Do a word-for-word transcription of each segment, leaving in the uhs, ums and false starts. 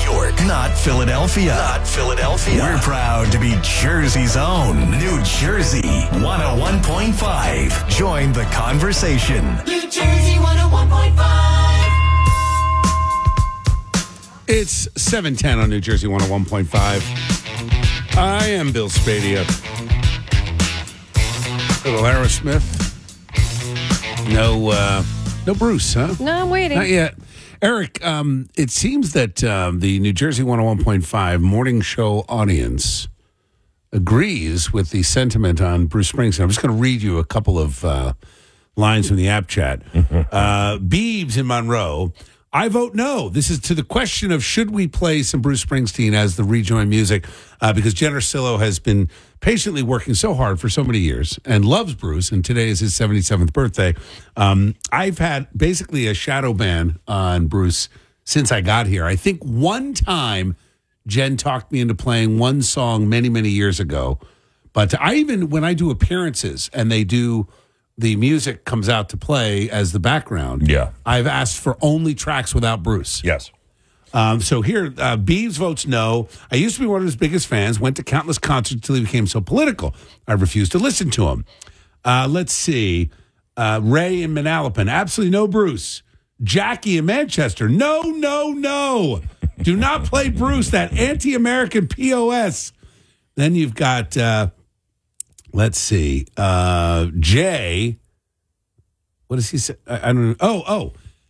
York, not Philadelphia. Not Philadelphia. We're proud to be Jersey's own. New Jersey, one oh one point five. Join the conversation. New Jersey, one oh one point five. It's seven ten on New Jersey one oh one point five. I am Bill Spadia. Little Aerosmith. No, uh, no Bruce, huh? No, I'm waiting. Not yet. Eric, um, it seems that um, the New Jersey one oh one point five morning show audience agrees with the sentiment on Bruce Springsteen. I'm just going to read you a couple of uh, lines from the app chat. uh, Beebs in Monroe. I vote no. This is to the question of should we play some Bruce Springsteen as the rejoin music uh, because Jen Ursillo has been patiently working so hard for so many years and loves Bruce, and today is his seventy-seventh birthday. Um, I've had basically a shadow ban on Bruce since I got here. I think one time Jen talked me into playing one song many, many years ago, but I even, when I do appearances and they do the music comes out to play as the background. Yeah. I've asked for only tracks without Bruce. Yes. Um, so here, uh, Beeves votes no. I used to be one of his biggest fans, went to countless concerts until he became so political. I refused to listen to him. Uh, let's see. Uh, Ray in Manalapan, absolutely no Bruce. Jackie in Manchester, no, no, no. Do not play Bruce, that anti-American P O S. Then you've got... Uh, Let's see. Uh, Jay, what does he say? I, I don't know. Oh, oh.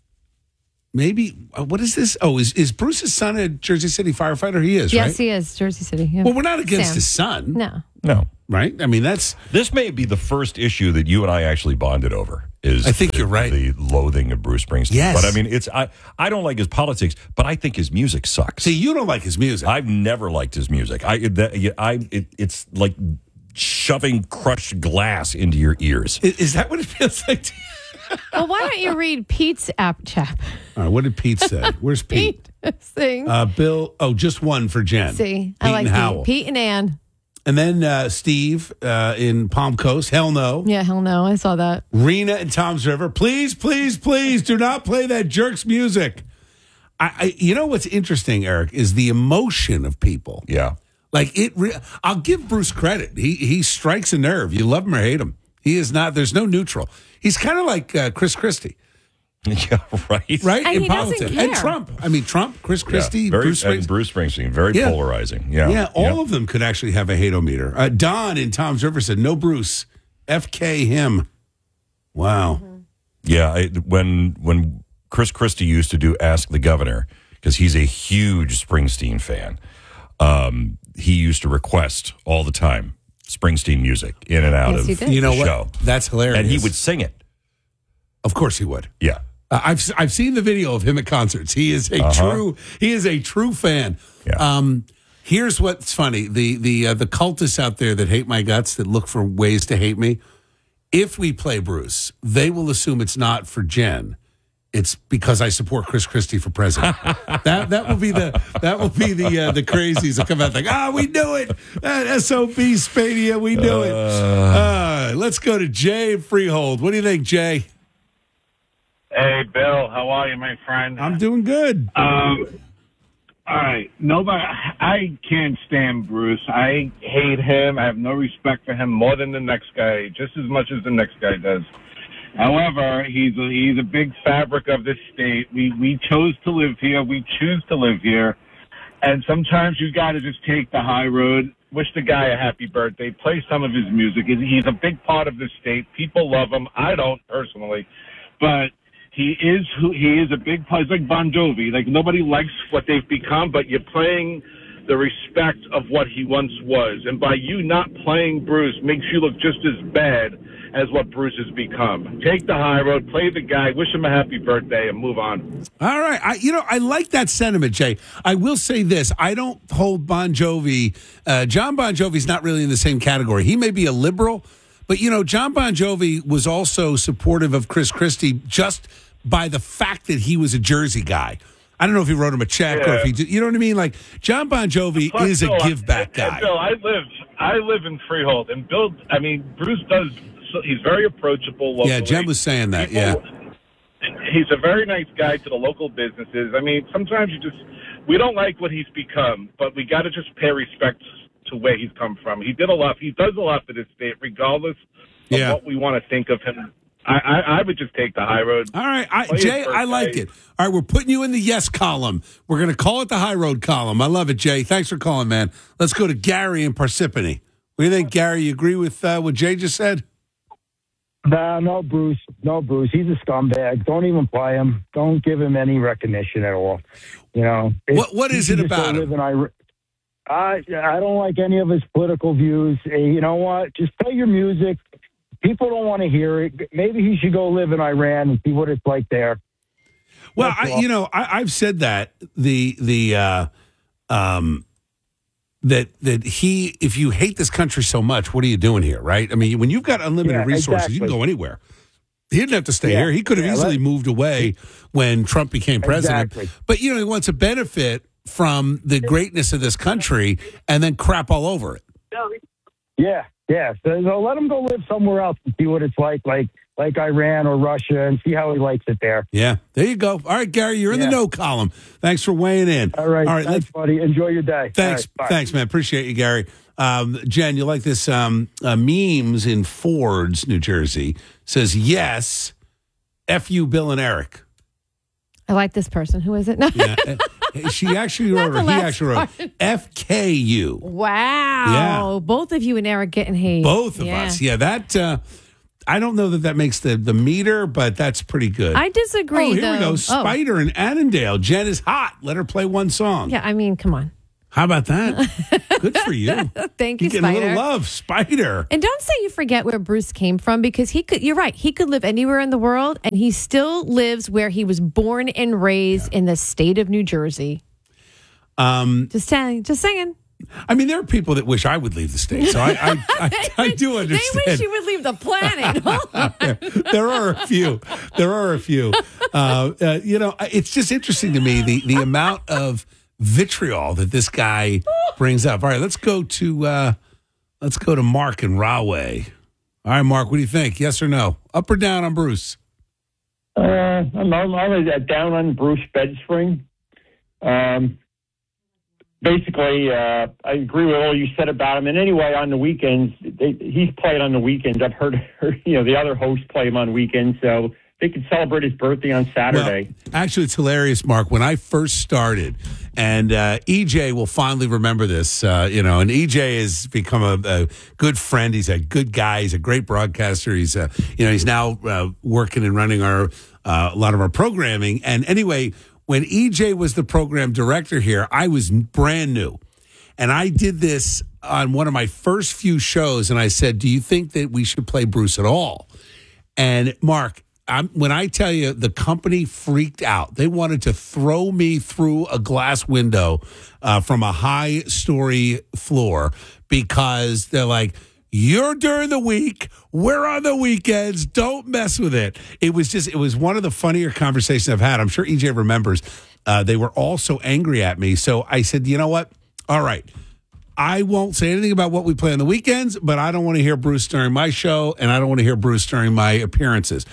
Maybe, uh, what is this? Oh, is, is Bruce's son a Jersey City firefighter? He is, yes, right? Yes, he is. Jersey City. Yeah. Well, we're not against Sam. his son. No. No. Right? I mean, that's... This may be the first issue that you and I actually bonded over. Is I think the, you're right. The loathing of Bruce Springsteen. Yes. But I mean, it's I, I don't like his politics, but I think his music sucks. See, you don't like his music. I've never liked his music. I, that, I it, It's like... shoving crushed glass into your ears. Is, is that what it feels like? To Well, why don't you read Pete's app chat? All right, what did Pete say? Where's Pete? Pete sing. Uh, Bill, oh, just one for Jen. See, Pete I like and Howell. Pete. Pete and Ann. And then uh, Steve uh, in Palm Coast, hell no. Yeah, hell no. I saw that. Rena in Tom's River, please, please, please do not play that jerk's music. I, I, you know what's interesting, Eric, is the emotion of people. Yeah. Like it, re- I'll give Bruce credit. He he strikes a nerve. You love him or hate him. He is not. There's no neutral. He's kind of like uh, Chris Christie, Yeah, right. right? And in he doesn't politics, care. and Trump. I mean, Trump, Chris Christie, Yeah, very, Bruce and Springsteen. Bruce Springsteen, very Yeah. polarizing. Yeah, Yeah, all of them could actually have a hate-o-meter. Uh, Don in Tom's River said, no Bruce. F K him. Wow. Mm-hmm. Yeah, I, when when Chris Christie used to do Ask the Governor, because he's a huge Springsteen fan, um, he used to request all the time Springsteen music in and out Yes, of he did. You know the what? show. That's hilarious. And he would sing it. Of course he would. Yeah. Uh, I've I've seen the video of him at concerts. He is a Uh-huh. true he is a true fan. Yeah. Um, here's what's funny: the the uh, the cultists out there that hate my guts, that look for ways to hate me. If we play Bruce, they will assume it's not for Jen. It's because I support Chris Christie for president. that that will be the that will be the uh, the crazies that come out like, ah, we knew it. That S O B Spadia, we knew it. Uh, let's go to Jay Freehold. What do you think, Jay? Hey, Bill, how are you, my friend? I'm doing good. Um, all right, nobody. I can't stand Bruce. I hate him. I have no respect for him more than the next guy, just as much as the next guy does. However, he's a, he's a big fabric of this state. We we chose to live here. We choose to live here, and sometimes you got to just take the high road. Wish the guy a happy birthday. Play some of his music. He's a big part of the state. People love him. I don't personally, but. He is who he is a big part. He's like Bon Jovi. Like nobody likes what they've become, but you're playing the respect of what he once was. And by you not playing Bruce makes you look just as bad as what Bruce has become. Take the high road, play the guy, wish him a happy birthday, and move on. All right. I, you know, I like that sentiment, Jay. I will say this. I don't hold Bon Jovi. Uh, John Bon Jovi's not really in the same category. He may be a liberal, but, you know, John Bon Jovi was also supportive of Chris Christie just by the fact that he was a Jersey guy. I don't know if he wrote him a check Yeah. or if he did. You know what I mean? Like, John Bon Jovi Plus, is a Bill, give back I, guy. Bill, I live, I live in Freehold, and Bill. I mean, Bruce does. So he's very approachable locally. Yeah, Jen was saying that. People, yeah. he's a very nice guy to the local businesses. I mean, sometimes you just we don't like what he's become, but we got to just pay respect to where he's come from. He did a lot. He does a lot for this state, regardless of Yeah. what we want to think of him. I, I, I would just take the high road. All right, I, Play his Jay, I like birthday. it. All right, we're putting you in the yes column. We're going to call it the high road column. I love it, Jay. Thanks for calling, man. Let's go to Gary in Parsippany. What do you think, Gary? You agree with uh, what Jay just said? No, no, Bruce. No, Bruce. He's a scumbag. Don't even play him. Don't give him any recognition at all. You know. It's- What What is he it should just about go him? live in Ira- I I don't like any of his political views. Eh, You know what? Just play your music. People don't want to hear it. Maybe he should go live in Iran and see what it's like there. Well, That's I, all. you know, I, I've said that the the uh, um, that that he, if you hate this country so much, what are you doing here, right? I mean, when you've got unlimited Yeah, resources, you can exactly. go anywhere. He didn't have to stay Yeah, here. He could have yeah, easily let- moved away when Trump became president. Exactly. But you know, he wants to benefit from the greatness of this country and then crap all over it. Yeah, yeah. So, so let him go live somewhere else and see what it's like, like like Iran or Russia, and see how he likes it there. Yeah, there you go. All right, Gary, you're in the Yeah. no column. Thanks for weighing in. All right, all right. thanks, Let's, buddy. Enjoy your day. thanks, All right, bye. thanks, man. Appreciate you, Gary. Um, Jen, you like this um, uh, memes in Fords, New Jersey? Says yes. F you, Bill and Eric. I like this person. Who is it? No. Yeah, uh, she actually Not wrote. the He last actually wrote part. F K U. Wow. Yeah. Both of you and Eric getting hate. Both of Yeah. us. Yeah, that. Uh, I don't know that that makes the the meter, but that's pretty good. I disagree. oh, here though. we go. Oh. Spider in Annandale. Jen is hot. Let her play one song. Yeah, I mean, come on. How about that? Good for you. Thank You you, getting a Spider. little love, Spider. And don't say you forget where Bruce came from, because he could, you're right, he could live anywhere in the world and he still lives where he was born and raised in the state of New Jersey. Um, Just saying, just saying. I mean, there are people that wish I would leave the state, so I, I, I, I do They understand. wish you would leave the planet. There are a few. There are a few. Uh, uh, you know, it's just interesting to me the the amount of vitriol that this guy brings up. All right, let's go to uh, let's go to Mark in Rahway. All right, Mark, what do you think? Yes or no? Up or down on Bruce? Uh, I'm, I'm, I'm uh, down on Bruce Bedspring. Um, basically, uh, I agree with all you said about him. And anyway, on the weekends, they, he's played on the weekends. I've heard, heard, you know, the other hosts play him on weekends, so they could celebrate his birthday on Saturday. Well, actually, it's hilarious, Mark. When I first started, and uh, E J will fondly remember this, uh, you know, and E J has become a, a good friend. He's a good guy. He's a great broadcaster. He's, uh, you know, he's now uh, working and running our uh, a lot of our programming. And anyway, when E J was the program director here, I was brand new. And I did this on one of my first few shows, and I said, do you think that we should play Bruce at all? And Mark, I'm, when I tell you the company freaked out, they wanted to throw me through a glass window uh, from a high story floor because they're like, you're during the week, we're on the weekends, don't mess with it. It was just, it was one of the funnier conversations I've had. I'm sure E J remembers. Uh, they were all so angry at me. So I said, you know what? All right. I won't say anything about what we play on the weekends, but I don't want to hear Bruce during my show, and I don't want to hear Bruce during my appearances.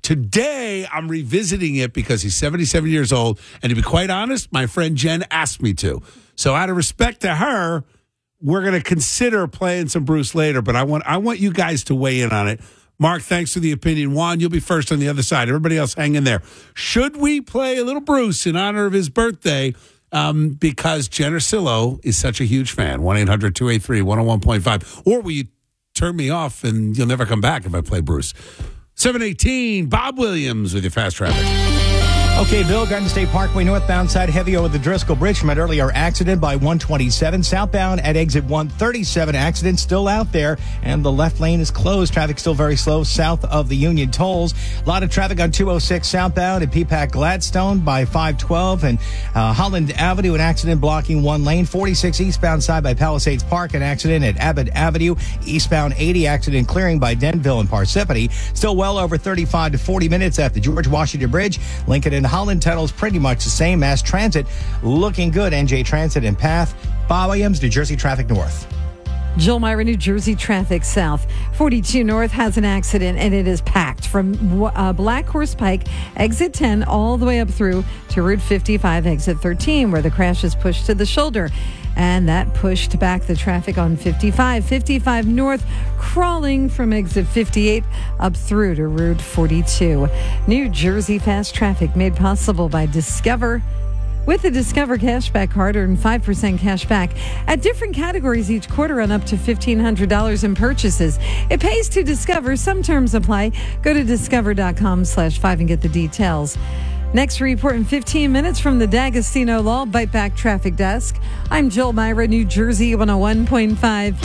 Today, I'm revisiting it because he's seventy-seven years old, and to be quite honest, my friend Jen asked me to. So out of respect to her, we're going to consider playing some Bruce later, but I want I want you guys to weigh in on it. Mark, thanks for the opinion. Juan, you'll be first on the other side. Everybody else, hang in there. Should we play a little Bruce in honor of his birthday? Um, because Jen Ursillo is such a huge fan. one eight hundred two eight three one oh one point five. Or will you turn me off and you'll never come back if I play Bruce? seven eighteen, Bob Williams with your fast traffic. Okay, Bill, Garden State Parkway northbound side heavy over the Driscoll Bridge from an earlier accident by one twenty-seven. Southbound at exit one thirty-seven, accident still out there, and the left lane is closed. Traffic still very slow south of the Union tolls. A lot of traffic on two oh six southbound at P PAC Gladstone by five twelve, and uh, Holland Avenue, an accident blocking one lane. forty-six eastbound side by Palisades Park, an accident at Abbott Avenue. Eastbound eighty, accident clearing by Denville and Parsippany. Still well over thirty-five to forty minutes at the George Washington Bridge. Lincoln and Holland Tunnel's pretty much the same. Mass Transit looking good. N J Transit and Path. Bob Williams, New Jersey Traffic North. Jill Myra, New Jersey traffic south. forty-two North has an accident and it is packed from uh, Black Horse Pike, exit ten, all the way up through to Route fifty-five, exit thirteen, where the crash is pushed to the shoulder. And that pushed back the traffic on fifty-five. fifty-five North crawling from exit fifty-eight up through to Route forty-two. New Jersey fast traffic made possible by Discover. With the Discover Cashback Card, earn five percent cash back at different categories each quarter on up to fifteen hundred dollars in purchases. It pays to Discover. Some terms apply. Go to discover.com slash five and get the details. Next report in fifteen minutes from the D'Agostino Law Bite Back Traffic Desk. I'm Jill Myra, New Jersey one oh one point five.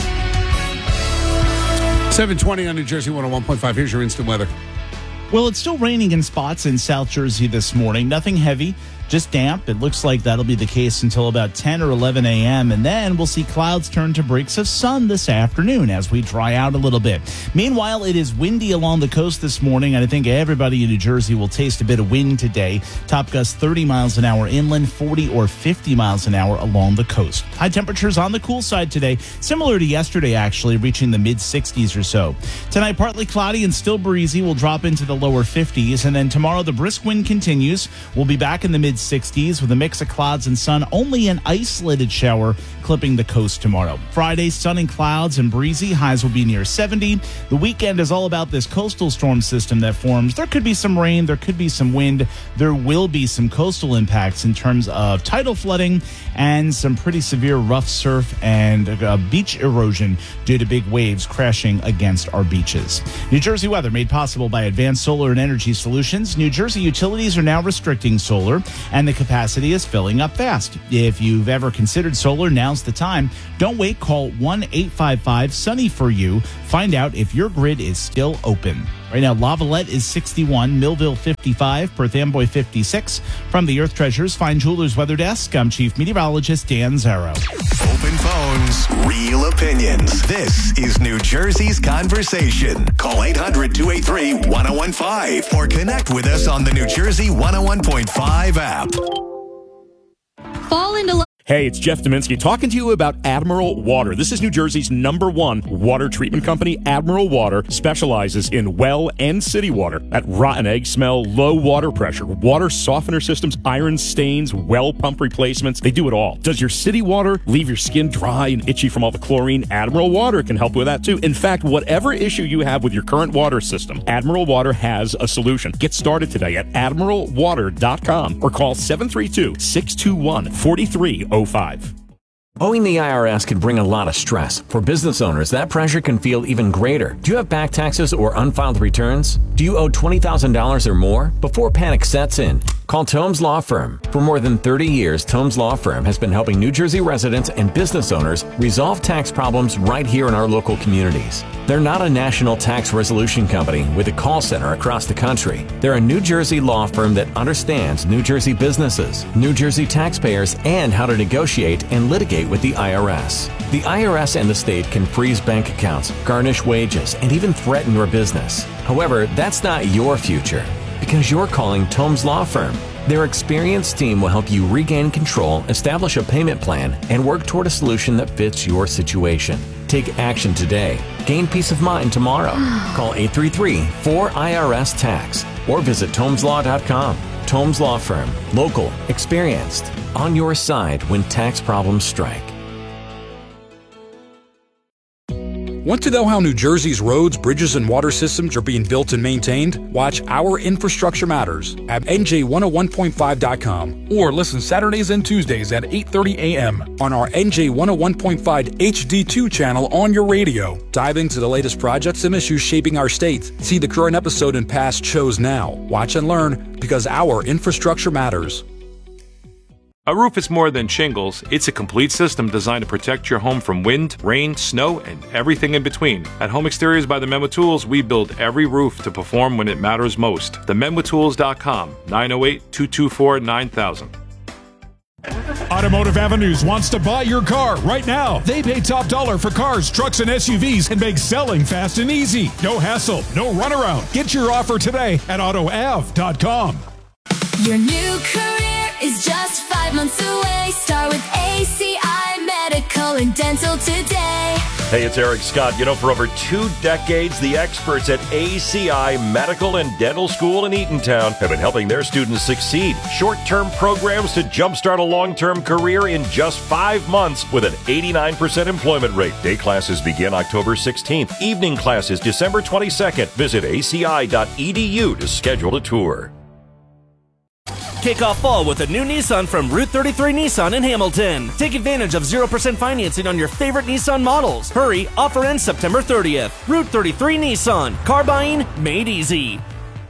seven twenty on New Jersey one oh one point five. Here's your instant weather. Well, it's still raining in spots in South Jersey this morning. Nothing heavy, just damp. It looks like that'll be the case until about ten or eleven a.m. And then we'll see clouds turn to breaks of sun this afternoon as we dry out a little bit. Meanwhile, it is windy along the coast this morning, and I think everybody in New Jersey will taste a bit of wind today. Top gusts thirty miles an hour inland, forty or fifty miles an hour along the coast. High temperatures on the cool side today, similar to yesterday, actually, reaching the mid sixties or so. Tonight, partly cloudy and still breezy. We'll drop into the lower fifties, and then tomorrow the brisk wind continues. We'll be back in the mid sixties with a mix of clouds and sun, only an isolated shower clipping the coast tomorrow. Friday, sun and clouds and breezy. Highs will be near seventy. The weekend is all about this coastal storm system that forms. There could be some rain. There could be some wind. There will be some coastal impacts in terms of tidal flooding and some pretty severe rough surf and uh, beach erosion due to big waves crashing against our beaches. New Jersey weather made possible by Advanced Solar and Energy Solutions. New Jersey utilities are now restricting solar, and the capacity is filling up fast. If you've ever considered solar, now's the time. Don't wait. Call one eight five five sunny for you. Find out if your grid is still open. Right now, Lavalette is sixty-one, Millville fifty-five, Perth Amboy fifty-six. From the Earth Treasures Fine Jewelers Weather Desk, I'm Chief Meteorologist Dan Zarrow. Open phones, real opinions. This is New Jersey's Conversation. Call eight hundred, two eight three, one oh one five or connect with us on the New Jersey one oh one point five app. Fall into love. Hey, it's Jeff Dominski talking to you about Admiral Water. This is New Jersey's number one water treatment company. Admiral Water specializes in well and city water. That rotten egg smell, low water pressure, water softener systems, iron stains, well pump replacements. They do it all. Does your city water leave your skin dry and itchy from all the chlorine? Admiral Water can help with that too. In fact, whatever issue you have with your current water system, Admiral Water has a solution. Get started today at admiral water dot com or call seven three two, six two one, four three zero five. Owing the I R S can bring a lot of stress. For business owners, that pressure can feel even greater. Do you have back taxes or unfiled returns? Do you owe twenty thousand dollars or more? Before panic sets in, call Tomes Law Firm. For more than thirty years, Tomes Law Firm has been helping New Jersey residents and business owners resolve tax problems right here in our local communities. They're not a national tax resolution company with a call center across the country. They're a New Jersey law firm that understands New Jersey businesses, New Jersey taxpayers, and how to negotiate and litigate with the I R S. The I R S and the state can freeze bank accounts, garnish wages, and even threaten your business. However, that's not your future because you're calling Tomes Law Firm. Their experienced team will help you regain control, establish a payment plan, and work toward a solution that fits your situation. Take action today. Gain peace of mind tomorrow. Call eight three three, four I R S tax or visit tomes law dot com. Tomes Law Firm. Local, experienced, on your side when tax problems strike. Want to know how New Jersey's roads, bridges, and water systems are being built and maintained? Watch Our Infrastructure Matters at N J one oh one point five dot com or listen Saturdays and Tuesdays at eight thirty a.m. on our N J one oh one point five H D two channel on your radio. Dive into the latest projects and issues shaping our state. See the current episode and past shows now. Watch and learn because Our Infrastructure Matters. A roof is more than shingles. It's a complete system designed to protect your home from wind, rain, snow, and everything in between. At Home Exteriors by the Menwa Tools, we build every roof to perform when it matters most. the menwa tools dot com, nine oh eight, two two four, nine thousand. Automotive Avenues wants to buy your car right now. They pay top dollar for cars, trucks, and S U Vs and make selling fast and easy. No hassle, no runaround. Get your offer today at auto av dot com. Your new career is just five months away. Start with A C I Medical and Dental today. Hey, it's Eric Scott. You know, for over two decades, the experts at A C I Medical and Dental School in Eatontown have been helping their students succeed. Short-term programs to jumpstart a long-term career in just five months with an eighty-nine percent employment rate. Day classes begin October sixteenth. Evening classes December twenty-second. Visit A C I dot E D U to schedule a tour. Kick off fall with a new Nissan from Route thirty-three Nissan in Hamilton. Take advantage of zero percent financing on your favorite Nissan models. Hurry, offer ends September thirtieth. Route thirty-three Nissan. Car buying made easy.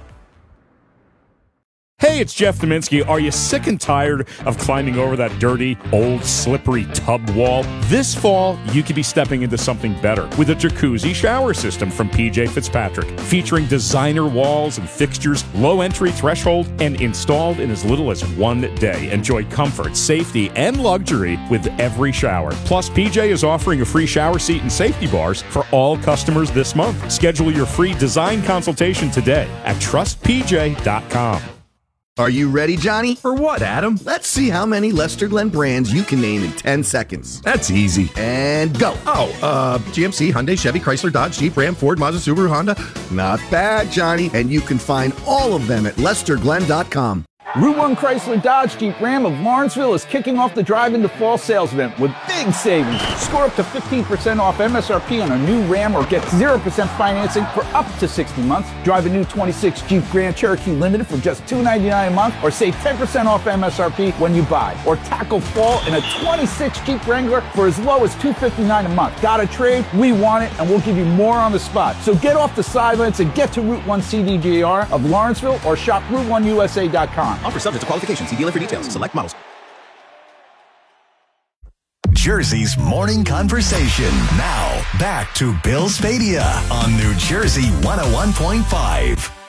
Hey, it's Jeff Dominski. Are you sick and tired of climbing over that dirty, old, slippery tub wall? This fall, you could be stepping into something better with a jacuzzi shower system from P J Fitzpatrick, featuring designer walls and fixtures, low entry threshold, and installed in as little as one day. Enjoy comfort, safety, and luxury with every shower. Plus, P J is offering a free shower seat and safety bars for all customers this month. Schedule your free design consultation today at trust P J dot com. Are you ready, Johnny? For what, Adam? Let's see how many Lester Glenn brands you can name in ten seconds. That's easy. And go. Oh, uh, G M C, Hyundai, Chevy, Chrysler, Dodge, Jeep, Ram, Ford, Mazda, Subaru, Honda. Not bad, Johnny. And you can find all of them at lester glenn dot com. Route one Chrysler Dodge Jeep Ram of Lawrenceville is kicking off the Drive into Fall sales event with big savings. Score up to fifteen percent off M S R P on a new Ram or get zero percent financing for up to sixty months. Drive a new twenty-six Jeep Grand Cherokee Limited for just two hundred ninety-nine dollars a month or save ten percent off M S R P when you buy. Or tackle fall in a twenty-six Jeep Wrangler for as low as two hundred fifty-nine dollars a month. Got a trade? We want it, and we'll give you more on the spot. So get off the sidelines and get to Route one C D G R of Lawrenceville or shop route one U S A dot com. Offer subject to qualification. See dealer for details. Select models. Jersey's morning conversation. Now, back to Bill Spadea on New Jersey one oh one point five.